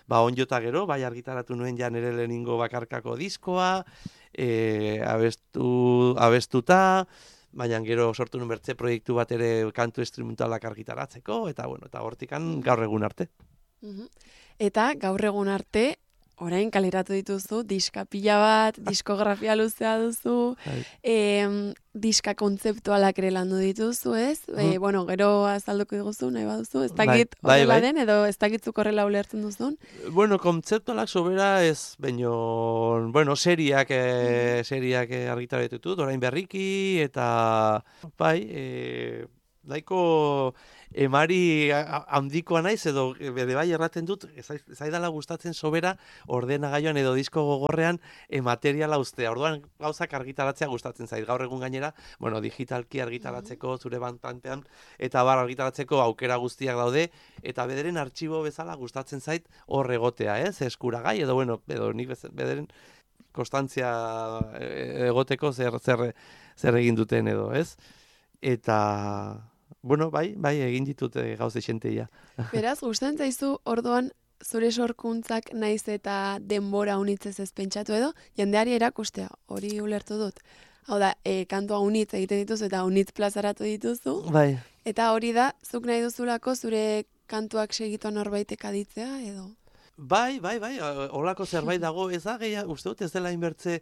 onjota gero, bai argitaratu nuen ja nire lehenengo bakarkako diskoa, abestuta, baina gero sortu nuen bertze proiektu bat ere kantu instrumentalak argitaratzeko, eta hortikan gaur egun arte. Eta gaur egun arte, orain kaleratu dituzu, diska pila bat, diskografia luzea duzu, diska kontzeptualak ere landu dituzu, ez? Gero azalduko diguzu, nahi baduzu, ez dakit horrela den, edo ez dakitzuk horrela ulertzen duzun? Kontzeptualak sobera ez, seriak argitaratu ditut, orain berriki, eta daiko emari handikoa naiz, edo bere bai erraten dut, zaidala gustatzen sobera ordenagailuan edo disko gogorrean materiala ustea. Orduan gauzak argitaratzea gustatzen zait. Gaur egun gainera, digitalki argitaratzeko, zure bantantean, eta argitaratzeko aukera guztiak daude, eta bederen artxibo bezala gustatzen zait hor egotea, ez? Eskuragai, edo nik bederen konstantzia egoteko zer egin duten edo, ez? Eta bai, egin ditut gauze xenteia. Beraz, gustatzen zaizu orduan zure sorkuntzak naiz eta denbora unitzez ez pentsatu edo, jendeari erakustea, hori ulertu dut. Hau da, kantua unitz egiten dituzu eta unitz plazaratu dituzu. Bai. Eta hori da, zuk nahi duzulako zure kantuak segitu norbaitek aditzea edo? Bai, holako zerbait dago, ez da, uste dut ez dela inbertze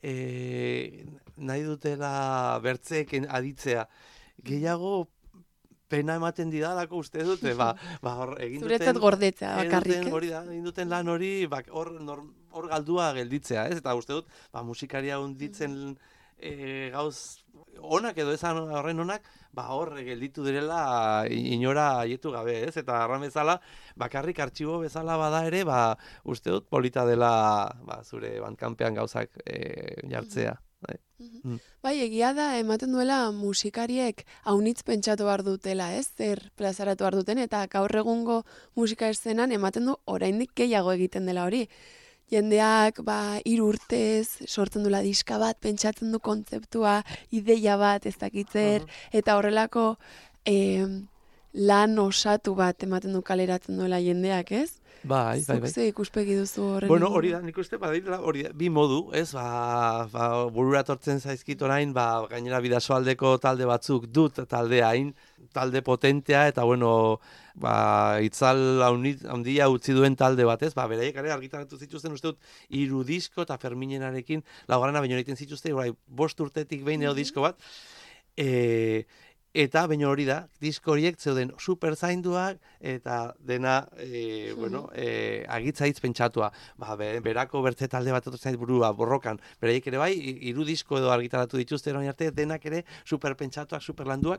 nahi dutela bertzeek aditzea. Gehiago pena ematen didalako uste dute, egin duten... Zuretzat gordetzea bakarrik. Egin duten lan hori, hor galdua gelditzea, ez? Eta uste dut, musikaria hunditzen gauz onak edo ezan horren onak, hor gelditu direla inora haietu gabe, ez? Eta arran bezala, bakarrik artxibo bezala bada ere, uste dut polita dela zure bandkampean gauzak jartzea. Bai, egia da, ematen duela musikariek haunitz pentsatu behar dutela, ez? Zer plazaratu behar duten, eta gaur egungo musika eszenan ematen du oraindik gehiago egiten dela hori. Jendeak, 3 urtez, sortzen duela diska bat, pentsatzen du kontzeptua, ideia bat, ez dakitzer, eta horrelako lan osatu bat ematen du kaleratzen duela jendeak, ez? Bai. Zuk ze ikuspegi duzu horren? Hori da, nik uste, bi modu, ez? Burura tortzen zaizkit orain, gainera Bidasoaldeko talde batzuk dut talde potentea, eta itzal handia utzi duen talde bat, ez? Beraiek ere argitaratu zituzten, uste dut, 3 disko eta Ferminenarekin, laugarrena baino egiten zituzten, 5 urtetik behin edo disko bat, eta baina hori da, disko horiek zeuden super zainduak eta dena, agitzaitz pentsatua. Berako bertze talde bat etortzen burua borrokan. Beraiek ere bai, 3 disko edo argitaratu dituzte orain arte, denak ere super pentsatuak, super landuak.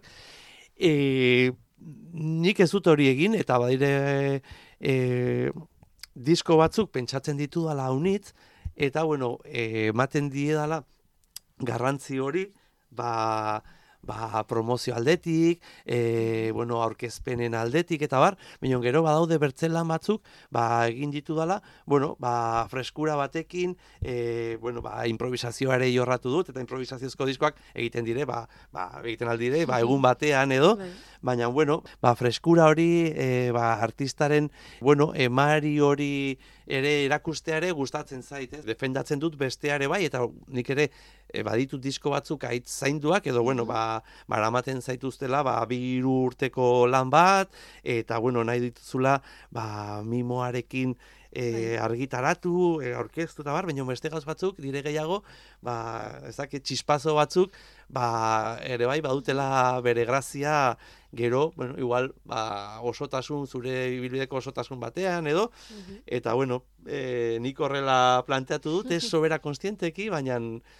Nik ez dut hori egin, eta badire disko batzuk pentsatzen ditu dala unitz, eta ematen diedala garrantzi hori, promozio aldetik, aurkezpenen aldetik, eta baina gero badaude bertzelan batzuk, egin ditu dela, freskura batekin, improvisazioare jorratu dut, eta improvisaziozko diskoak egiten dire, egiten aldire, egun batean edo, baina, freskura hori, artistaren, emari hori ere erakusteare gustatzen zait, defendatzen dut besteare bai, eta nik ere baditut disko batzuk aitz zainduak, edo, maramaten zaituztela, 2 urteko lan bat, eta, nahi dituzula, mimoarekin argitaratu, aurkeztu eta baina beste gauz batzuk, dire gehiago, txispazo batzuk, ere bai, badutela bere grazia, gero, igual, osotasun, zure ibilbideko osotasun batean, edo, eta, nik horrela planteatu dut, ez sobera konstienteki, baina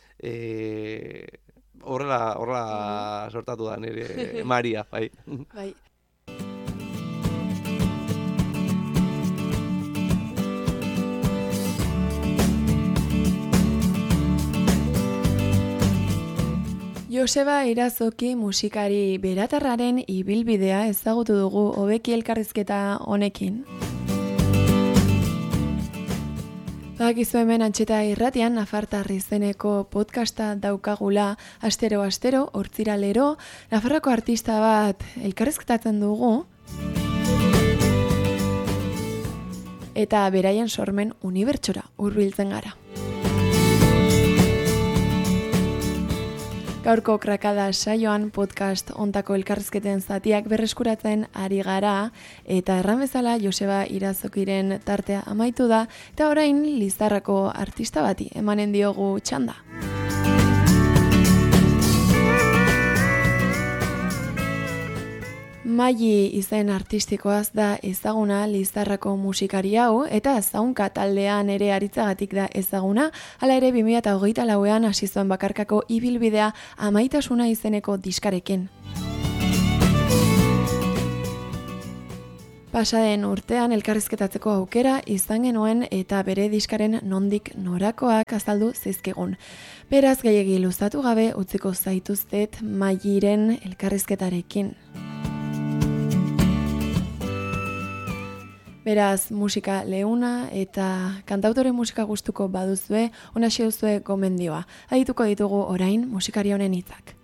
horrela sortatu da nire Maria, bai. Bai. Joseba Irazoki musikari beratarraren ibilbidea ezagutu dugu hobeki elkarrizketa honekin. Badakizu hemen Antxeta Irratian Nafartar izeneko podcasta daukagula astero, hortziralero, Nafarroko artista bat elkarrizketatzen dugu. eta beraien sormen unibertsora hurbiltzen gara. Gaurko Krakada saioan podcast ontako elkarrizketen zatiak berreskuratzen ari gara, eta erran bezala Joseba Irazokiren tartea amaitu da, eta orain Lizarrako artista bati emanen diogu txanda. Maili izen artistikoaz da ezaguna Lizarrako musikari hau, eta zaunka taldean ere aritzagatik da ezaguna, hala ere 2024an hasi zuen bakarkako ibilbidea Amaitasuna izeneko diskarekin. Pasaden urtean elkarrizketatzeko aukera izan genuen eta bere diskaren nondik norakoak azaldu zizkigun. Beraz gehiegi luzatu gabe utziko zaituztet Mailiren elkarrizketarekin. Beraz, musika leuna eta kantautore musika gustuko baduzue, ona xeuzue gomendioa. Adituko ditugu orain musikari honen hitzak.